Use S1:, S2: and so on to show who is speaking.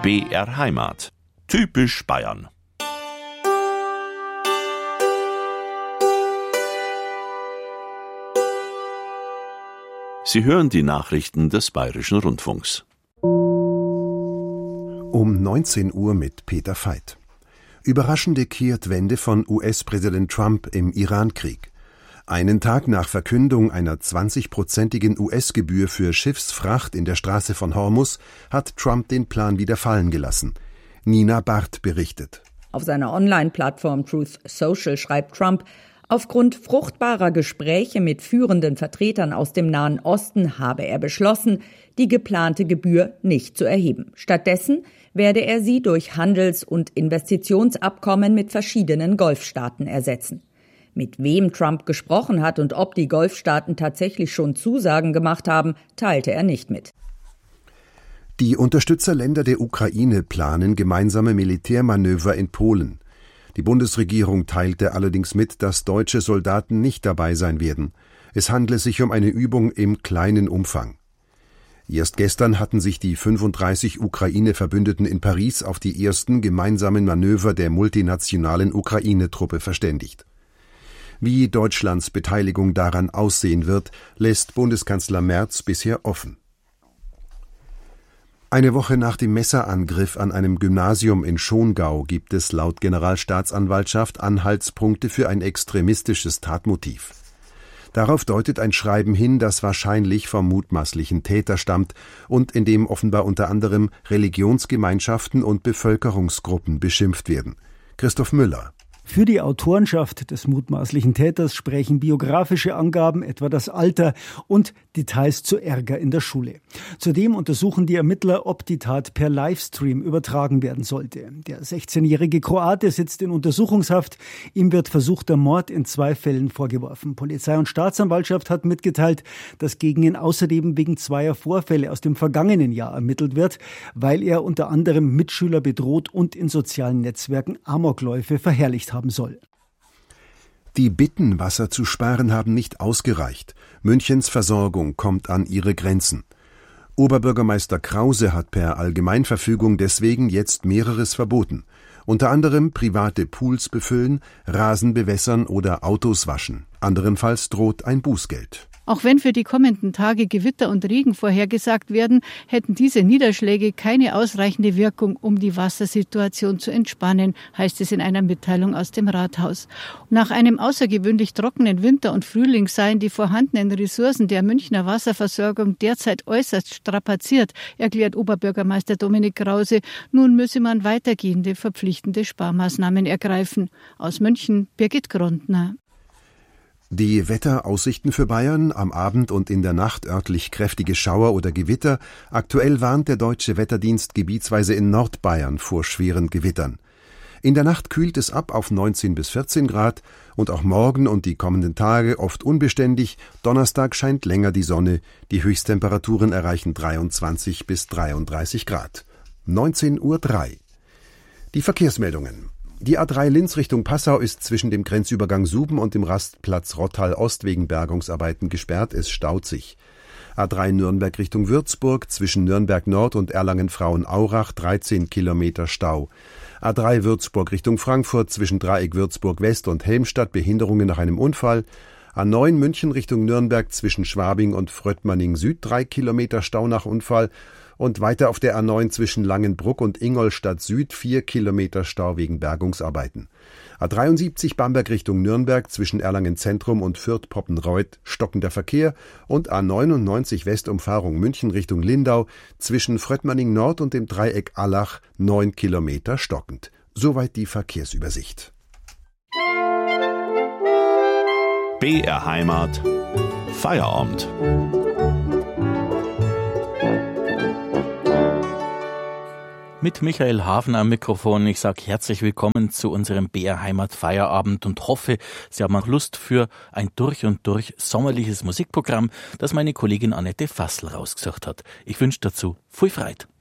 S1: BR Heimat. Typisch Bayern. Sie hören die Nachrichten des Bayerischen Rundfunks.
S2: Um 19 Uhr mit Peter Veit. Überraschende Kehrtwende von US-Präsident Trump im Iran-Krieg. Einen Tag nach Verkündung einer 20-prozentigen US-Gebühr für Schiffsfracht in der Straße von Hormuz hat Trump den Plan wieder fallen gelassen. Nina Barth berichtet.
S3: Auf seiner Online-Plattform Truth Social schreibt Trump, aufgrund fruchtbarer Gespräche mit führenden Vertretern aus dem Nahen Osten habe er beschlossen, die geplante Gebühr nicht zu erheben. Stattdessen werde er sie durch Handels- und Investitionsabkommen mit verschiedenen Golfstaaten ersetzen. Mit wem Trump gesprochen hat und ob die Golfstaaten tatsächlich schon Zusagen gemacht haben, teilte er nicht mit.
S2: Die Unterstützerländer der Ukraine planen gemeinsame Militärmanöver in Polen. Die Bundesregierung teilte allerdings mit, dass deutsche Soldaten nicht dabei sein werden. Es handle sich um eine Übung im kleinen Umfang. Erst gestern hatten sich die 35 Ukraine-Verbündeten in Paris auf die ersten gemeinsamen Manöver der multinationalen Ukraine-Truppe verständigt. Wie Deutschlands Beteiligung daran aussehen wird, lässt Bundeskanzler Merz bisher offen. Eine Woche nach dem Messerangriff an einem Gymnasium in Schongau gibt es laut Generalstaatsanwaltschaft Anhaltspunkte für ein extremistisches Tatmotiv. Darauf deutet ein Schreiben hin, das wahrscheinlich vom mutmaßlichen Täter stammt und in dem offenbar unter anderem Religionsgemeinschaften und Bevölkerungsgruppen beschimpft werden. Christoph Müller.
S4: Für die Autorenschaft des mutmaßlichen Täters sprechen biografische Angaben, etwa das Alter und Details zu Ärger in der Schule. Zudem untersuchen die Ermittler, ob die Tat per Livestream übertragen werden sollte. Der 16-jährige Kroate sitzt in Untersuchungshaft. Ihm wird versuchter Mord in 2 Fällen vorgeworfen. Polizei und Staatsanwaltschaft hat mitgeteilt, dass gegen ihn außerdem wegen 2 Vorfälle aus dem vergangenen Jahr ermittelt wird, weil er unter anderem Mitschüler bedroht und in sozialen Netzwerken Amokläufe verherrlicht haben soll.
S2: Die Bitten, Wasser zu sparen, haben nicht ausgereicht. Münchens Versorgung kommt an ihre Grenzen. Oberbürgermeister Krause hat per Allgemeinverfügung deswegen jetzt mehreres verboten. Unter anderem private Pools befüllen, Rasen bewässern oder Autos waschen. Anderenfalls droht ein Bußgeld.
S5: Auch wenn für die kommenden Tage Gewitter und Regen vorhergesagt werden, hätten diese Niederschläge keine ausreichende Wirkung, um die Wassersituation zu entspannen, heißt es in einer Mitteilung aus dem Rathaus. Nach einem außergewöhnlich trockenen Winter und Frühling seien die vorhandenen Ressourcen der Münchner Wasserversorgung derzeit äußerst strapaziert, erklärt Oberbürgermeister Dominik Krause. Nun müsse man weitergehende, verpflichtende Sparmaßnahmen ergreifen. Aus München, Birgit Grondner.
S2: Die Wetteraussichten für Bayern: am Abend und in der Nacht örtlich kräftige Schauer oder Gewitter. Aktuell warnt der Deutsche Wetterdienst gebietsweise in Nordbayern vor schweren Gewittern. In der Nacht kühlt es ab auf 19 bis 14 Grad und auch morgen und die kommenden Tage oft unbeständig. Donnerstag scheint länger die Sonne. Die Höchsttemperaturen erreichen 23 bis 33 Grad. 19:03 Uhr. Die Verkehrsmeldungen. Die A3 Linz Richtung Passau ist zwischen dem Grenzübergang Suben und dem Rastplatz Rottal Ost wegen Bergungsarbeiten gesperrt. Es staut sich. A3 Nürnberg Richtung Würzburg zwischen Nürnberg Nord und Erlangen-Frauenaurach 13 Kilometer Stau. A3 Würzburg Richtung Frankfurt zwischen Dreieck Würzburg West und Helmstadt Behinderungen nach einem Unfall. A9 München Richtung Nürnberg zwischen Schwabing und Fröttmanning Süd 3 Kilometer Stau nach Unfall. Und weiter auf der A9 zwischen Langenbruck und Ingolstadt Süd 4 Kilometer Stau wegen Bergungsarbeiten. A73 Bamberg Richtung Nürnberg zwischen Erlangen Zentrum und Fürth-Poppenreuth stockender Verkehr und A99 Westumfahrung München Richtung Lindau zwischen Fröttmanning Nord und dem Dreieck Allach 9 Kilometer stockend. Soweit die Verkehrsübersicht.
S1: BR Heimat. Feierabend. Mit Michael Hafen am Mikrofon. Ich sage herzlich willkommen zu unserem BR Heimat Feierabend und hoffe, Sie haben auch Lust für ein durch und durch sommerliches Musikprogramm, das meine Kollegin Annette Fassl rausgesucht hat. Ich wünsche dazu viel Freude.